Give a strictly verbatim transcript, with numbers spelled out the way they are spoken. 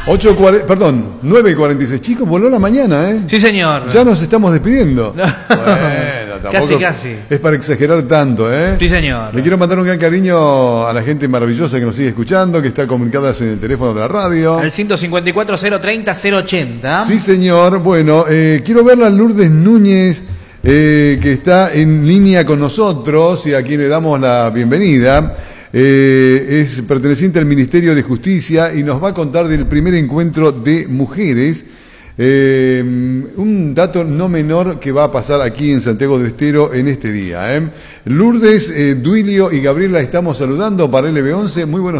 ocho cuarenta, perdón, nueve y cuarenta y seis. Chicos, voló la mañana, ¿eh? Sí, señor. Ya nos estamos despidiendo. No. Bueno, tampoco Casi, casi. es para exagerar tanto, ¿eh? Sí, señor. Le quiero mandar un gran cariño a la gente maravillosa que nos sigue escuchando, que está comunicada en el teléfono de la radio. Al ciento cincuenta y cuatro, cero treinta, cero ochenta. Sí, señor. Bueno, eh, quiero ver a Lourdes Núñez, eh, que está en línea con nosotros y a quien le damos la bienvenida. Eh, es perteneciente al Ministerio de Justicia y nos va a contar del primer encuentro de mujeres. Eh, un dato no menor que va a pasar aquí en Santiago del Estero en este día. ¿eh? Lourdes, eh, Duilio y Gabriela estamos saludando para L B once. Muy buenos